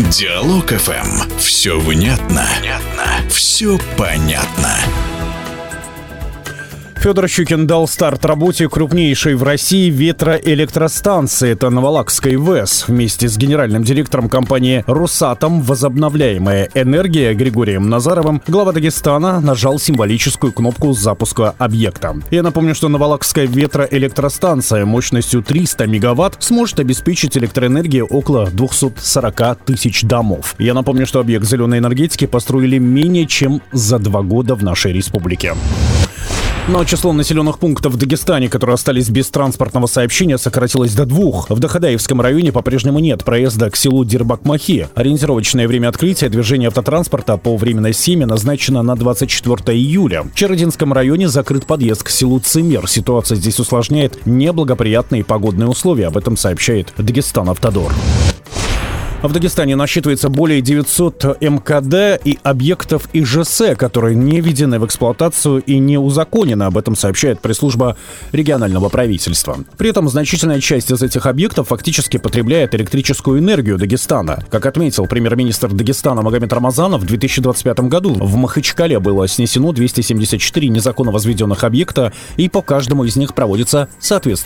Диалог ФМ. Все внятно. Все понятно. Федор Щукин дал старт работе крупнейшей в России ветроэлектростанции. Это Новолакская ВЭС. Вместе с генеральным директором компании «Росатом. Возобновляемая энергия» Григорием Назаровым глава Дагестана нажал символическую кнопку запуска объекта. Я напомню, что Новолакская ветроэлектростанция мощностью 300 мегаватт сможет обеспечить электроэнергией около 240 тысяч домов. Я напомню, что объект зеленой энергетики построили менее чем за 2 года в нашей республике. Но число населенных пунктов в Дагестане, которые остались без транспортного сообщения, сократилось до 2. В Дахадаевском районе по-прежнему нет проезда к селу Дирбак-Махи. Ориентировочное время открытия движения автотранспорта по временной схеме назначено на 24 июля. В Черодинском районе закрыт подъезд к селу Цимер. Ситуация здесь усложняет неблагоприятные погодные условия. Об этом сообщает Дагестан-Автодор. В Дагестане насчитывается более 900 МКД и объектов ИЖС, которые не введены в эксплуатацию и не узаконены. Об этом сообщает пресс-служба регионального правительства. При этом значительная часть из этих объектов фактически потребляет электрическую энергию Дагестана. Как отметил премьер-министр Дагестана Магомед Рамазанов, в 2025 году в Махачкале было снесено 274 незаконно возведенных объекта, и по каждому из них проводится соответствующая